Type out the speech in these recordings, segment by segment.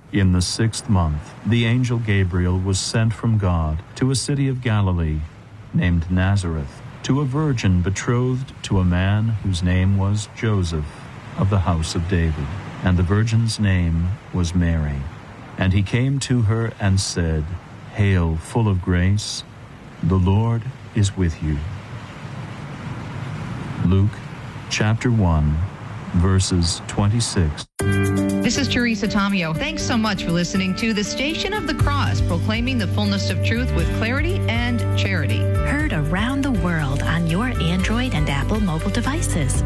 In the 6th month, the angel Gabriel was sent from God to a city of Galilee named Nazareth, to a virgin betrothed to a man whose name was Joseph, of the house of David. And the virgin's name was Mary. And he came to her and said, Hail, full of grace, the Lord is with you. Luke chapter 1, verses 26. This is Teresa Tomeo. Thanks so much for listening to the Station of the Cross, proclaiming the fullness of truth with clarity and charity. Heard around the world on your Android and Apple mobile devices.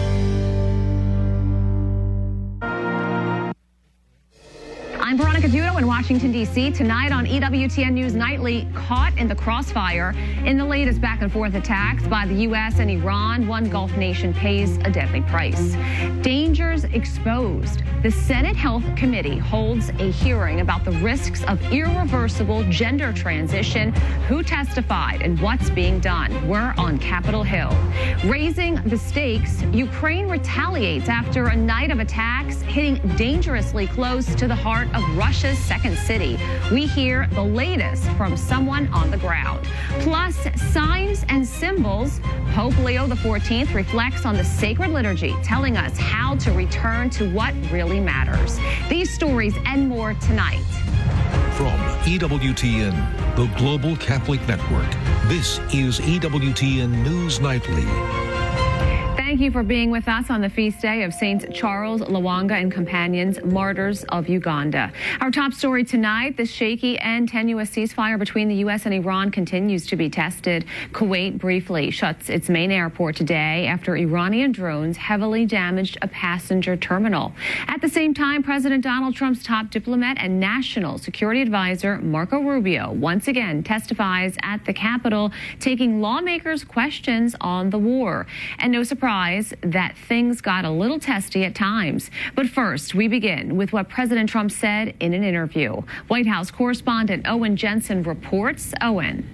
I'm Veronica Dudo in Washington, D.C. Tonight on EWTN News Nightly, caught in the crossfire in the latest back-and-forth attacks by the U.S. and Iran, one Gulf nation pays a deadly price. Dangers exposed. The Senate Health Committee holds a hearing about the risks of irreversible gender transition, who testified, and what's being done. We're on Capitol Hill. Raising the stakes, Ukraine retaliates after a night of attacks hitting dangerously close to the heart of Russia's second city. We hear the latest from someone on the ground. Plus, signs and symbols. Pope Leo XIV reflects on the sacred liturgy, telling us how to return to what really matters. These stories and more tonight. From EWTN, the Global Catholic Network, this is EWTN News Nightly. Thank you for being with us on the feast day of Saints Charles, Lwanga, and Companions, Martyrs of Uganda. Our top story tonight, the shaky and tenuous ceasefire between the U.S. and Iran continues to be tested. Kuwait briefly shuts its main airport today after Iranian drones heavily damaged a passenger terminal. At the same time, President Donald Trump's top diplomat and national security advisor, Marco Rubio, once again testifies at the Capitol, taking lawmakers' questions on the war. And no surprise that things got a little testy at times. But first, we begin with what President Trump said in an interview. White House correspondent Owen Jensen reports. Owen.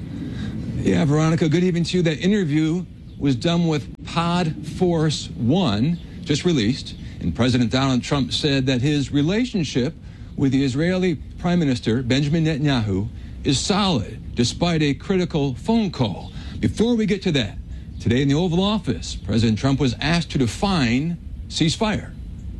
Yeah, Veronica, good evening to you. That interview was done with Pod Force One, just released. And President Donald Trump said that his relationship with the Israeli Prime Minister, Benjamin Netanyahu, is solid, despite a critical phone call. Before we get to that, today in the Oval Office, President Trump was asked to define ceasefire.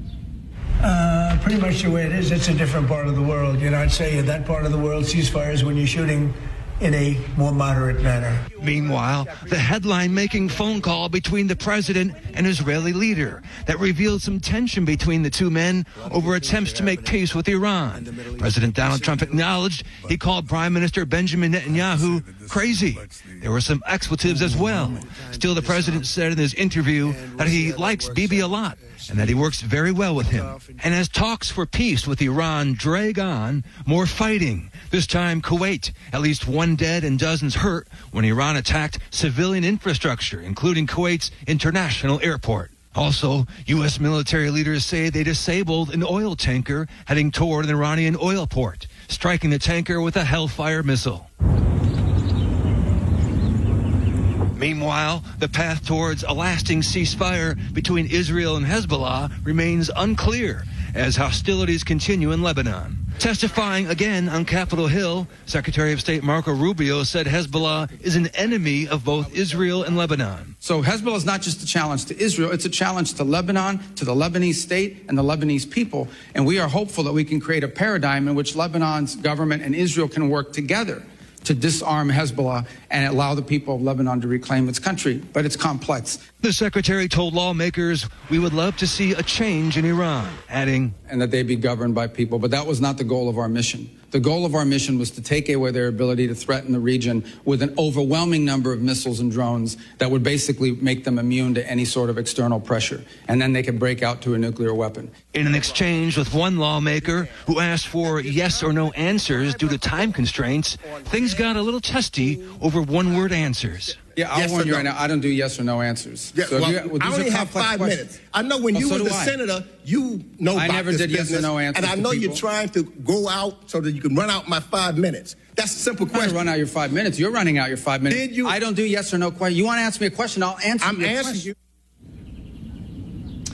Pretty much the way it is, it's a different part of the world. You know, I'd say in that part of the world, ceasefire is when you're shooting in a more moderate manner. Meanwhile, the headline-making phone call between the president and Israeli leader that revealed some tension between the two men over attempts to make peace with Iran. President Donald Trump acknowledged he called Prime Minister Benjamin Netanyahu crazy. There were some expletives as well. Still, the president said in his interview that he likes Bibi a lot and that he works very well with him. And as talks for peace with Iran drag on, more fighting. This time, Kuwait. At least one dead and dozens hurt when Iran attacked civilian infrastructure, including Kuwait's international airport. Also, U.S. military leaders say they disabled an oil tanker heading toward an Iranian oil port, striking the tanker with a Hellfire missile. Meanwhile, the path towards a lasting ceasefire between Israel and Hezbollah remains unclear as hostilities continue in Lebanon. Testifying again on Capitol Hill, Secretary of State Marco Rubio said Hezbollah is an enemy of both Israel and Lebanon. So Hezbollah is not just a challenge to Israel, it's a challenge to Lebanon, to the Lebanese state and the Lebanese people. And we are hopeful that we can create a paradigm in which Lebanon's government and Israel can work together to disarm Hezbollah and allow the people of Lebanon to reclaim its country. But it's complex. The secretary told lawmakers, "We would love to see a change in Iran," adding, "and that they be governed by people." But that was not the goal of our mission. The goal of our mission was to take away their ability to threaten the region with an overwhelming number of missiles and drones that would basically make them immune to any sort of external pressure. And then they could break out to a nuclear weapon. In an exchange with one lawmaker who asked for yes or no answers due to time constraints, things got a little testy over one-word answers. Yeah, I'll warn you right now, I don't do yes or no answers. Yeah, so I only have 5 minutes. I know when you were the senator, you know about this business. I never did yes or no answers. And I know you're trying to go out so that you can run out my 5 minutes. That's a simple question. I'm trying to run out your 5 minutes. You're running out your 5 minutes. Did you? I don't do yes or no questions. You want to ask me a question, I'll answer your question. You.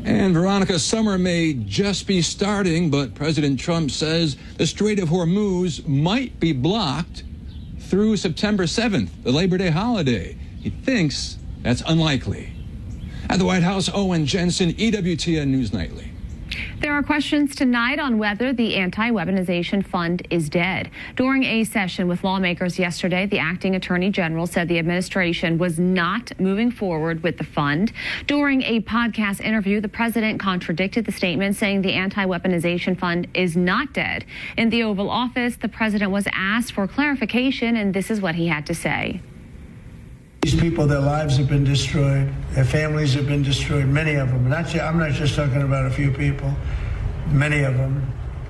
And Veronica, summer may just be starting, but President Trump says the Strait of Hormuz might be blocked through September 7th, the Labor Day holiday. He thinks that's unlikely. At the White House, Owen Jensen, EWTN News Nightly. There are questions tonight on whether the anti-weaponization fund is dead. During a session with lawmakers yesterday, the acting attorney general said the administration was not moving forward with the fund. During a podcast interview, the president contradicted the statement, saying the anti-weaponization fund is not dead. In the Oval Office, the president was asked for clarification, and this is what he had to say. These people, their lives have been destroyed. Their families have been destroyed, many of them. I'm not just talking about a few people, many of them.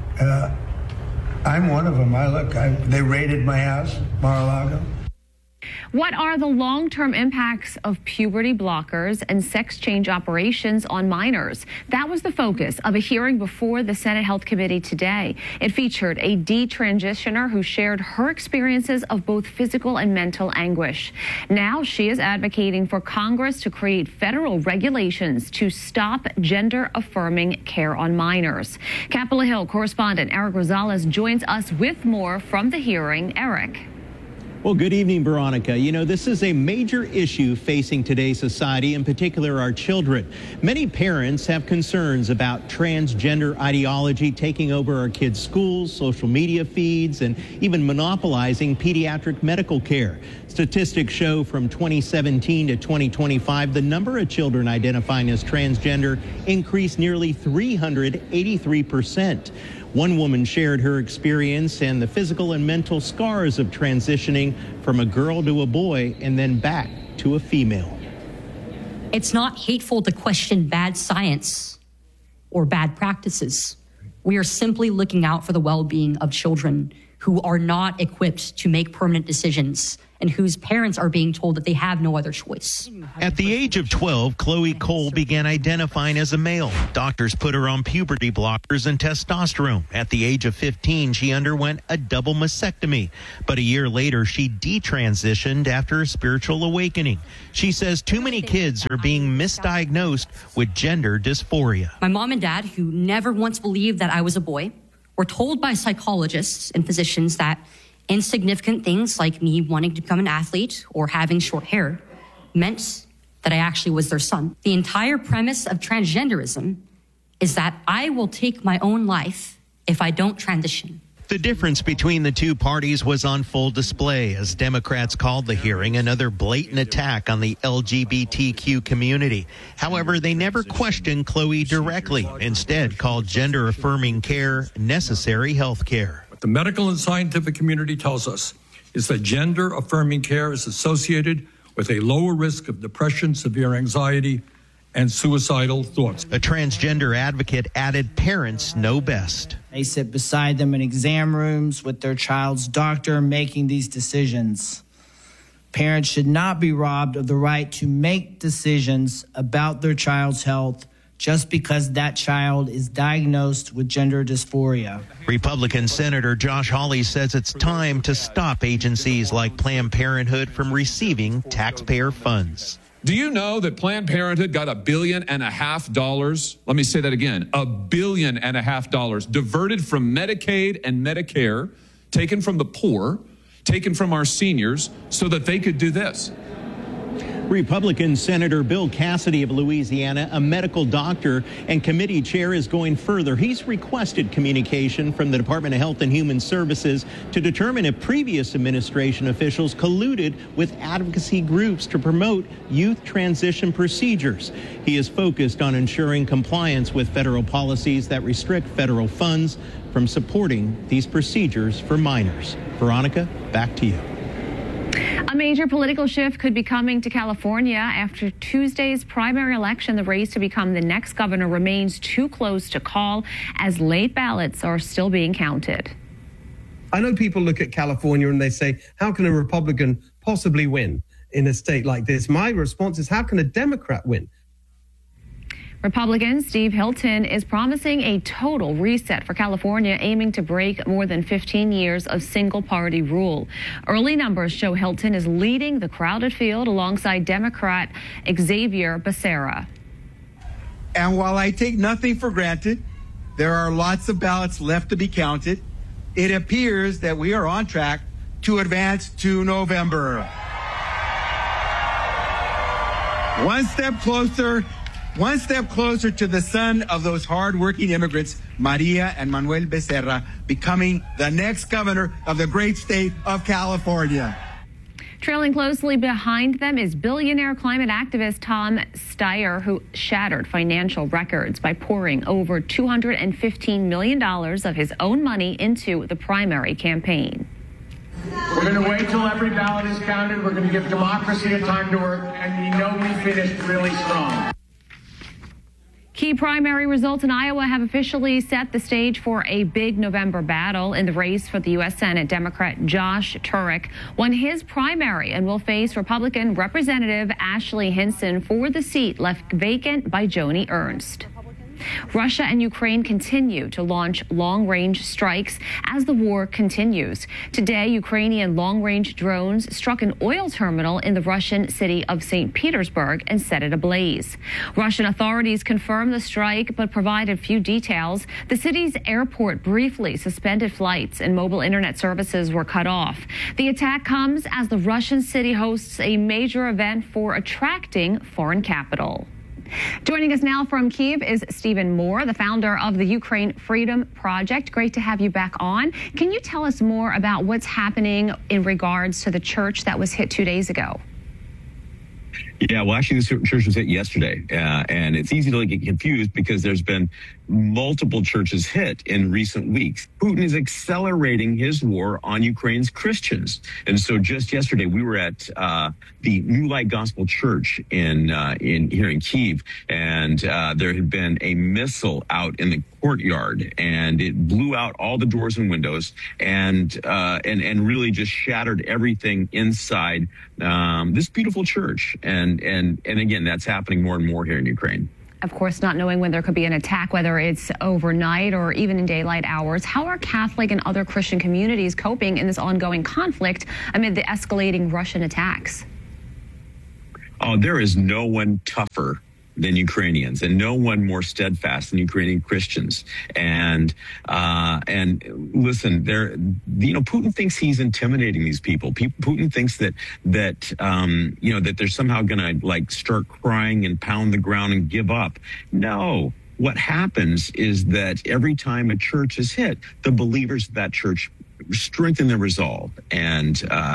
I'm one of them. They raided my house, Mar-a-Lago. What are the long-term impacts of puberty blockers and sex change operations on minors? That was the focus of a hearing before the Senate Health Committee today. It featured a detransitioner who shared her experiences of both physical and mental anguish. Now she is advocating for Congress to create federal regulations to stop gender-affirming care on minors. Capitol Hill correspondent Eric Rosales joins us with more from the hearing. Eric. Well, good evening, Veronica. You know, this is a major issue facing today's society, in particular our children. Many parents have concerns about transgender ideology taking over our kids' schools, social media feeds, and even monopolizing pediatric medical care. Statistics show from 2017 to 2025, the number of children identifying as transgender increased nearly 383%. One woman shared her experience and the physical and mental scars of transitioning from a girl to a boy and then back to a female. It's not hateful to question bad science or bad practices. We are simply looking out for the well-being of children who are not equipped to make permanent decisions and whose parents are being told that they have no other choice. At the age of 12, Chloe Cole began identifying as a male. Doctors put her on puberty blockers and testosterone. At the age of 15, she underwent a double mastectomy. But a year later, she detransitioned after a spiritual awakening. She says too many kids are being misdiagnosed with gender dysphoria. My mom and dad, who never once believed that I was a boy, were told by psychologists and physicians that insignificant things like me wanting to become an athlete or having short hair meant that I actually was their son. The entire premise of transgenderism is that I will take my own life if I don't transition. The difference between the two parties was on full display as Democrats called the hearing another blatant attack on the LGBTQ community. However, they never questioned Chloe directly, instead called gender-affirming care necessary health care. What the medical and scientific community tells us is that gender-affirming care is associated with a lower risk of depression, severe anxiety, and suicidal thoughts. A transgender advocate added parents know best. They sit beside them in exam rooms with their child's doctor making these decisions. Parents should not be robbed of the right to make decisions about their child's health just because that child is diagnosed with gender dysphoria. Republican Senator Josh Hawley says it's time to stop agencies like Planned Parenthood from receiving taxpayer funds. Do you know that Planned Parenthood got $1.5 billion? Let me say that again, $1.5 billion diverted from Medicaid and Medicare, taken from the poor, taken from our seniors, so that they could do this. Republican Senator Bill Cassidy of Louisiana, a medical doctor and committee chair, is going further. He's requested communication from the Department of Health and Human Services to determine if previous administration officials colluded with advocacy groups to promote youth transition procedures. He is focused on ensuring compliance with federal policies that restrict federal funds from supporting these procedures for minors. Veronica, back to you. A major political shift could be coming to California after Tuesday's primary election. The race to become the next governor remains too close to call as late ballots are still being counted. I know people look at California and they say, how can a Republican possibly win in a state like this? My response is, how can a Democrat win? Republican Steve Hilton is promising a total reset for California, aiming to break more than 15 years of single-party rule. Early numbers show Hilton is leading the crowded field alongside Democrat Xavier Becerra. And while I take nothing for granted, there are lots of ballots left to be counted. It appears that we are on track to advance to November. One step closer to the son of those hard-working immigrants, Maria and Manuel Becerra, becoming the next governor of the great state of California. Trailing closely behind them is billionaire climate activist Tom Steyer, who shattered financial records by pouring over $215 million of his own money into the primary campaign. We're going to wait till every ballot is counted. We're going to give democracy a time to work, and you know we finished really strong. Key primary results in Iowa have officially set the stage for a big November battle. In the race for the U.S. Senate, Democrat Josh Turek won his primary and will face Republican Representative Ashley Hinson for the seat left vacant by Joni Ernst. Russia and Ukraine continue to launch long-range strikes as the war continues. Today, Ukrainian long-range drones struck an oil terminal in the Russian city of St. Petersburg and set it ablaze. Russian authorities confirmed the strike but provided few details. The city's airport briefly suspended flights and mobile internet services were cut off. The attack comes as the Russian city hosts a major event for attracting foreign capital. Joining us now from Kyiv is Stephen Moore, the founder of the Ukraine Freedom Project. Great to have you back on. Can you tell us more about what's happening in regards to the church that was hit 2 days ago? Yeah, well, actually, the church was hit yesterday, and it's easy to get confused because there's been multiple churches hit in recent weeks. Putin is accelerating his war on Ukraine's Christians, and so just yesterday we were at the New Light Gospel Church in here in Kyiv, and there had been a missile out in the courtyard, and it blew out all the doors and windows, and really just shattered everything inside this beautiful church. And again, that's happening more and more here in Ukraine. Of course, not knowing when there could be an attack, whether it's overnight or even in daylight hours. How are Catholic and other Christian communities coping in this ongoing conflict amid the escalating Russian attacks? Oh, there is no one tougher than Ukrainians, and no one more steadfast than Ukrainian Christians. And listen, Putin thinks he's intimidating these people. Putin thinks that they're somehow going to start crying and pound the ground and give up. No. What happens is that every time a church is hit, the believers of that church strengthen their resolve, and so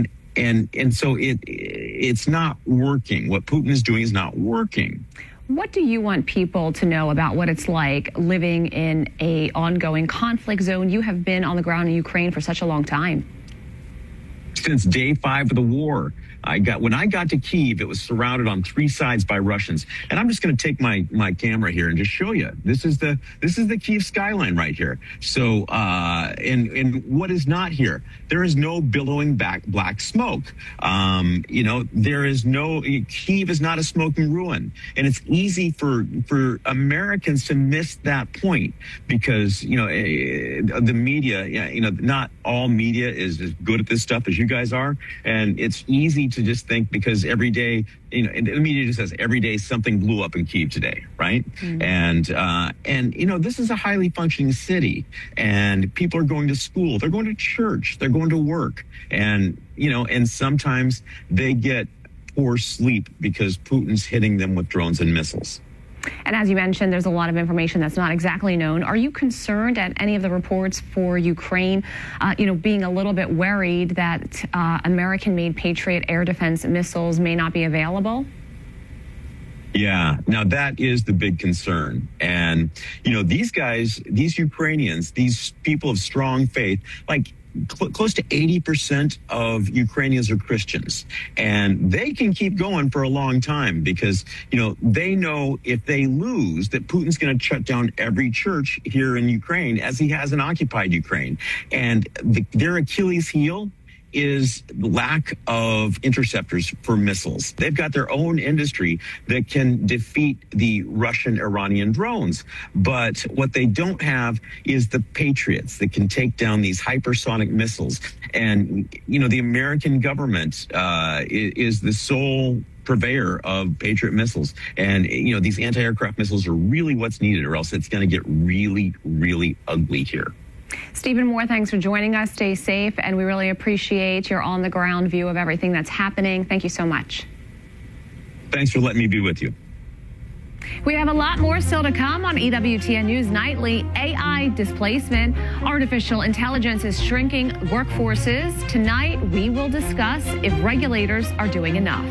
it's not working. What Putin is doing is not working. What do you want people to know about what it's like living in an ongoing conflict zone? You have been on the ground in Ukraine for such a long time. Since day 5 of the war. When I got to Kyiv, it was surrounded on 3 sides by Russians. And I'm just going to take my camera here and just show you. This is the Kyiv skyline right here. So, and what is not here? There is no billowing black smoke. There is no, Kyiv is not a smoking ruin. And it's easy for Americans to miss that point because, the media, not all media is as good at this stuff as you guys are. And it's easy to just think because every day, the media just says every day something blew up in Kyiv today, right? Mm-hmm. And this is a highly functioning city, and people are going to school, they're going to church, they're going to work, and sometimes they get poor sleep because Putin's hitting them with drones and missiles. And as you mentioned, there's a lot of information that's not exactly known. Are you concerned at any of the reports for Ukraine, being a little bit worried that American-made Patriot air defense missiles may not be available? Yeah, now that is the big concern. And, these guys, these Ukrainians, these people of strong faith, close to 80% of Ukrainians are Christians, and they can keep going for a long time because, they know if they lose that Putin's going to shut down every church here in Ukraine as he has in occupied Ukraine. And their Achilles heel is lack of interceptors for missiles. They've got their own industry that can defeat the Russian-Iranian drones. But what they don't have is the Patriots that can take down these hypersonic missiles. And, the American government is the sole purveyor of Patriot missiles. And, these anti-aircraft missiles are really what's needed, or else it's going to get really, really ugly here. Stephen Moore, thanks for joining us. Stay safe, and we really appreciate your on-the-ground view of everything that's happening. Thank you so much. Thanks for letting me be with you. We have a lot more still to come on EWTN News Nightly. AI displacement, artificial intelligence is shrinking workforces. Tonight, we will discuss if regulators are doing enough.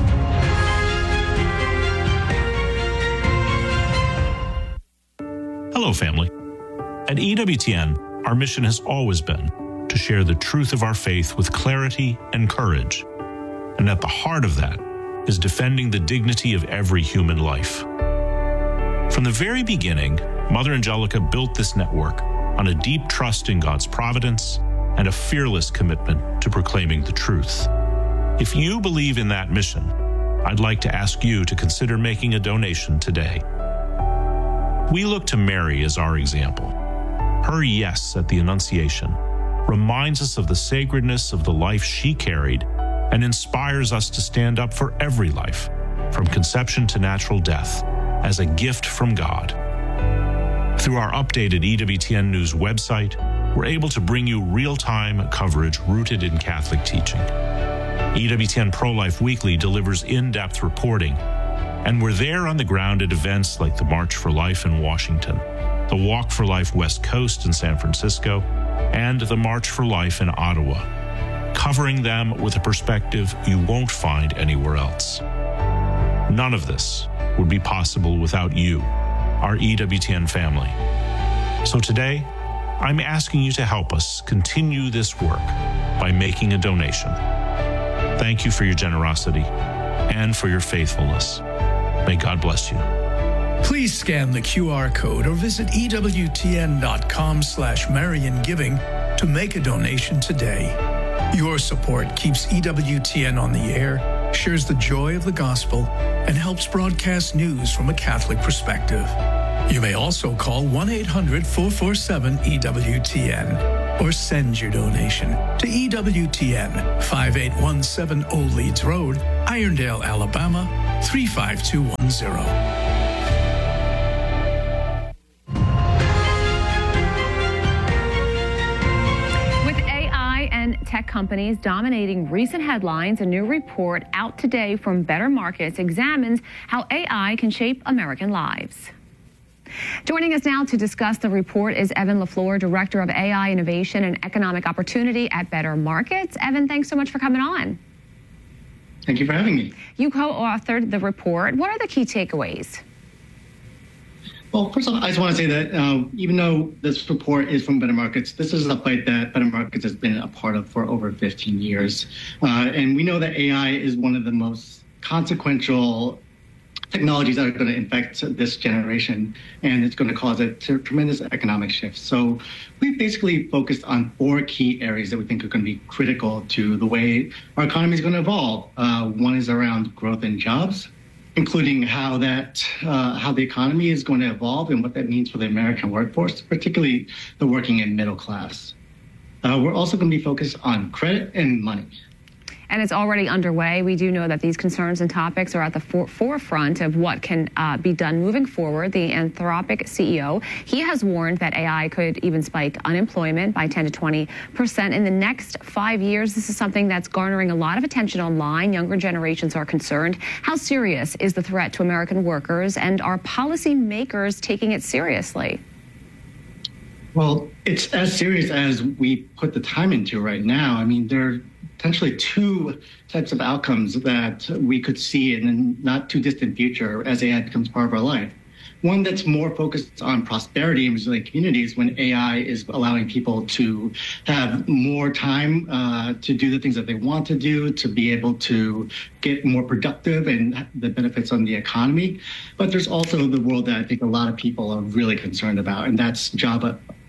Hello, family. At EWTN, our mission has always been to share the truth of our faith with clarity and courage. And at the heart of that is defending the dignity of every human life. From the very beginning, Mother Angelica built this network on a deep trust in God's providence and a fearless commitment to proclaiming the truth. If you believe in that mission, I'd like to ask you to consider making a donation today. We look to Mary as our example. Her yes at the Annunciation reminds us of the sacredness of the life she carried and inspires us to stand up for every life, from conception to natural death, as a gift from God. Through our updated EWTN News website, we're able to bring you real-time coverage rooted in Catholic teaching. EWTN Pro-Life Weekly delivers in-depth reporting, and we're there on the ground at events like the March for Life in Washington, the Walk for Life West Coast in San Francisco, and the March for Life in Ottawa, covering them with a perspective you won't find anywhere else. None of this would be possible without you, our EWTN family. So today, I'm asking you to help us continue this work by making a donation. Thank you for your generosity and for your faithfulness. May God bless you. Please scan the QR code or visit EWTN.com/MarionGiving to make a donation today. Your support keeps EWTN on the air, shares the joy of the gospel, and helps broadcast news from a Catholic perspective. You may also call 1-800-447-EWTN or send your donation to EWTN, 5817 Old Leeds Road, Irondale, Alabama, 35210. Tech companies dominating recent headlines, a new report out today from Better Markets examines how AI can shape American lives. Joining us now to discuss the report is Evan LaFleur, Director of AI Innovation and Economic Opportunity at Better Markets. Evan, thanks so much for coming on. Thank you for having me. You co-authored the report. What are the key takeaways? Well, first off, I just want to say that even though this report is from Better Markets, this is a fight that Better Markets has been a part of for over 15 years. And we know that AI is one of the most consequential technologies that are going to infect this generation, and it's going to cause a tremendous economic shift. So we've basically focused on 4 key areas that we think are going to be critical to the way our economy is going to evolve. One is around growth in jobs, including how the economy is going to evolve and what that means for the American workforce, particularly the working and middle class. We're also going to be focused on credit and money. And it's already underway. We do know that these concerns and topics are at the forefront of what can be done moving forward. The Anthropic CEO, he has warned that AI could even spike unemployment by 10 to 20% in the next 5 years. This is something that's garnering a lot of attention online. Younger generations are concerned. How serious is the threat to American workers, and are policymakers taking it seriously? Well, it's as serious as we put the time into right now. I mean, there are potentially 2 types of outcomes that we could see in the not too distant future as AI becomes part of our life. One that's more focused on prosperity and resilient communities, when AI is allowing people to have more time to do the things that they want to do, to be able to get more productive and the benefits on the economy. But there's also the world that I think a lot of people are really concerned about, and that's job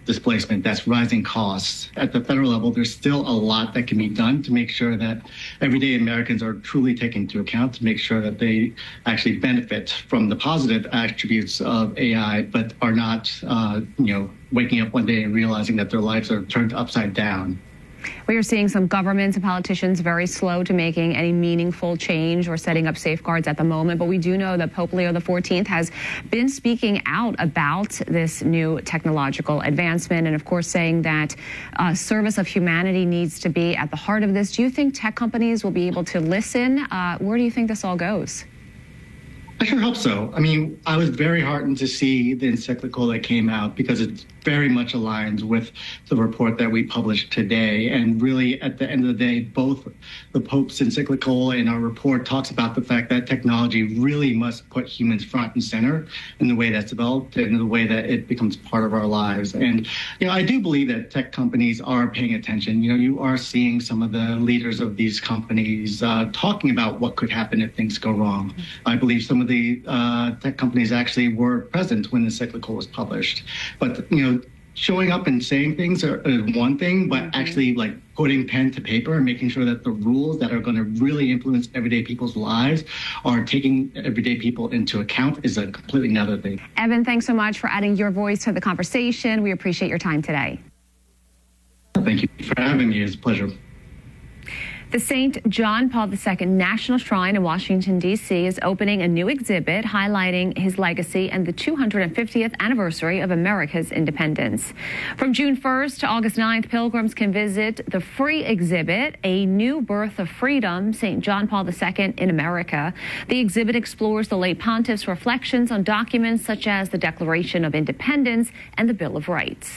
displacement, that's rising costs. At the federal level, there's still a lot that can be done to make sure that everyday Americans are truly taken into account, to make sure that they actually benefit from the positive attributes of AI, but are not, waking up one day and realizing that their lives are turned upside down. We are seeing some governments and politicians very slow to making any meaningful change or setting up safeguards at the moment. But we do know that Pope Leo XIV has been speaking out about this new technological advancement and, of course, saying that service of humanity needs to be at the heart of this. Do you think tech companies will be able to listen? Where do you think this all goes? I sure hope so. I mean, I was very heartened to see the encyclical that came out because it very much aligns with the report that we published today. And really, at the end of the day, both the Pope's encyclical and our report talks about the fact that technology really must put humans front and center in the way that's developed and in the way that it becomes part of our lives. And, I do believe that tech companies are paying attention. You are seeing some of the leaders of these companies talking about what could happen if things go wrong. I believe some of the tech companies actually were present when the encyclical was published. But, showing up and saying things is one thing, but actually putting pen to paper and making sure that the rules that are going to really influence everyday people's lives are taking everyday people into account is a completely another thing. Evan, thanks so much for adding your voice to the conversation. We appreciate your time today. Thank you for having me. It's a pleasure. The St. John Paul II National Shrine in Washington, D.C. is opening a new exhibit highlighting his legacy and the 250th anniversary of America's independence. From June 1st to August 9th, pilgrims can visit the free exhibit, A New Birth of Freedom, St. John Paul II in America. The exhibit explores the late pontiff's reflections on documents such as the Declaration of Independence and the Bill of Rights.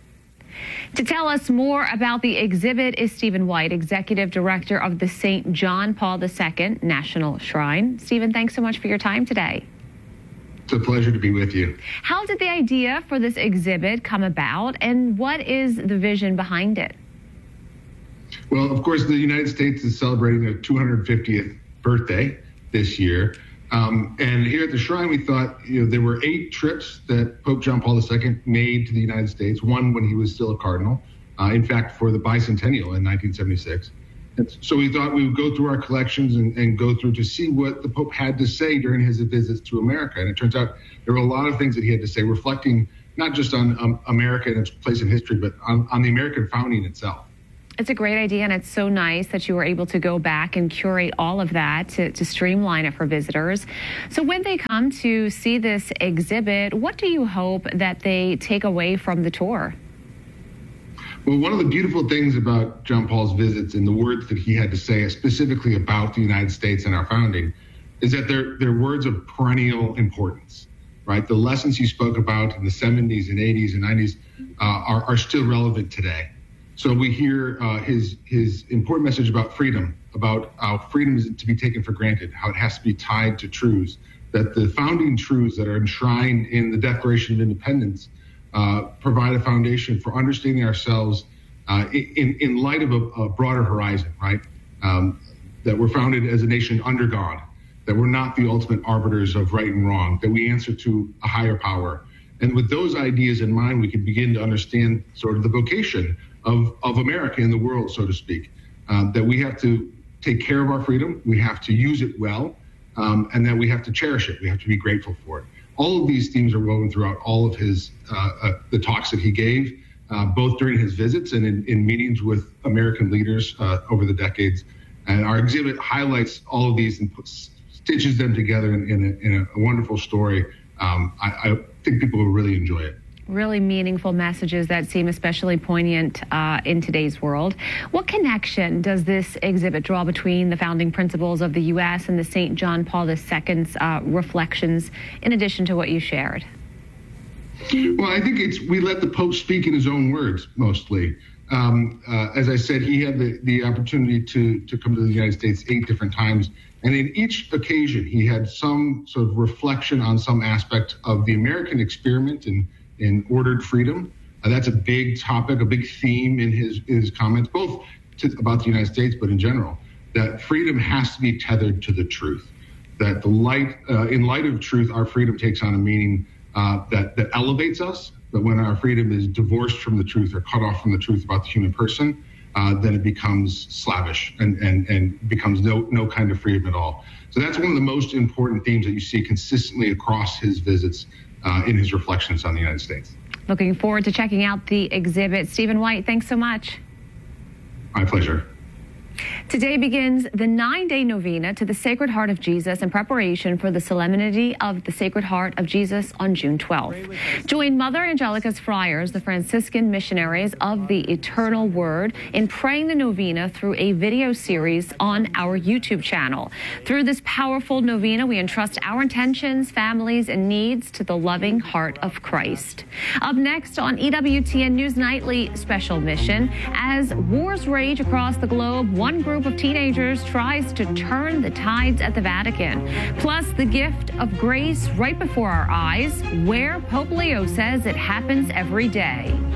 To tell us more about the exhibit is Stephen White, Executive Director of the St. John Paul II National Shrine. Stephen, thanks so much for your time today. It's a pleasure to be with you. How did the idea for this exhibit come about, and what is the vision behind it? Well, of course, the United States is celebrating their 250th birthday this year. And here at the Shrine, we thought, there were 8 trips that Pope John Paul II made to the United States, one when he was still a cardinal, in fact, for the bicentennial in 1976. And so we thought we would go through our collections and go through to see what the Pope had to say during his visits to America. And it turns out there were a lot of things that he had to say, reflecting not just on America and its place in history, but on the American founding itself. It's a great idea, and it's so nice that you were able to go back and curate all of that to streamline it for visitors. So when they come to see this exhibit, what do you hope that they take away from the tour? Well, one of the beautiful things about John Paul's visits and the words that he had to say specifically about the United States and our founding is that they're words of perennial importance, right? The lessons he spoke about in the 70s and 80s and 90s are still relevant today. So we hear his important message about freedom, about how freedom is to be taken for granted, how it has to be tied to truths, that the founding truths that are enshrined in the Declaration of Independence provide a foundation for understanding ourselves in light of a broader horizon, right? That we're founded as a nation under God, that we're not the ultimate arbiters of right and wrong, that we answer to a higher power. And with those ideas in mind, we can begin to understand sort of the vocation of America in the world, so to speak, that we have to take care of our freedom, we have to use it well, and that we have to cherish it, we have to be grateful for it. All of these themes are woven throughout all of his the talks that he gave, both during his visits and in meetings with American leaders over the decades. And our exhibit highlights all of these and stitches them together in a wonderful story. I think people will really enjoy it. Really meaningful messages that seem especially poignant in today's world. What connection does this exhibit draw between the founding principles of the U.S. and the St. John Paul II's reflections, in addition to what you shared? Well, I think we let the Pope speak in his own words, mostly. As I said, he had the opportunity to come to the United States 8 different times. And in each occasion, he had some sort of reflection on some aspect of the American experiment in ordered freedom. That's a big topic, a big theme in his comments, both about the United States, but in general, that freedom has to be tethered to the truth, that in light of truth, our freedom takes on a meaning that elevates us, But when our freedom is divorced from the truth or cut off from the truth about the human person, then it becomes slavish and becomes no kind of freedom at all. So that's one of the most important themes that you see consistently across his visits in his reflections on the United States. Looking forward to checking out the exhibit. Stephen White, thanks so much. My pleasure. Today begins the 9-day novena to the Sacred Heart of Jesus in preparation for the Solemnity of the Sacred Heart of Jesus on June 12th. Join Mother Angelica's friars, the Franciscan missionaries of the Eternal Word, in praying the novena through a video series on our YouTube channel. Through this powerful novena, we entrust our intentions, families, and needs to the loving heart of Christ. Up next on EWTN News Nightly Special Mission, as wars rage across the globe, one group of teenagers tries to turn the tides at the Vatican. Plus, the gift of grace right before our eyes, where Pope Leo says it happens every day.